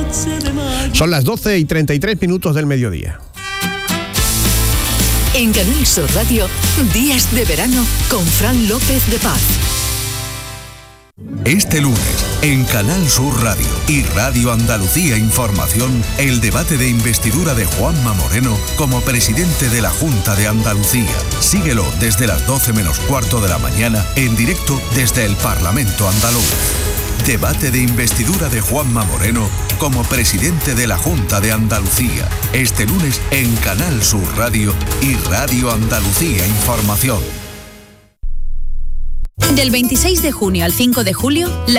Son las 12:33 del mediodía. En Canal Sur Radio, Días de Verano con Fran López de Paz. Este lunes, en Canal Sur Radio y Radio Andalucía Información, el debate de investidura de Juanma Moreno como presidente de la Junta de Andalucía. Síguelo desde las 12 menos cuarto de la mañana, en directo desde el Parlamento andaluz. Debate de investidura de Juanma Moreno como presidente de la Junta de Andalucía. Este lunes en Canal Sur Radio y Radio Andalucía Información. Del 26 de junio al 5 de julio,